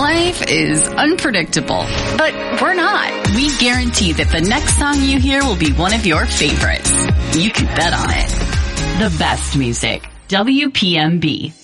Life is unpredictable, but we're not. We guarantee that the next song you hear will be one of your favorites. You can bet on it. The best music. WPMB.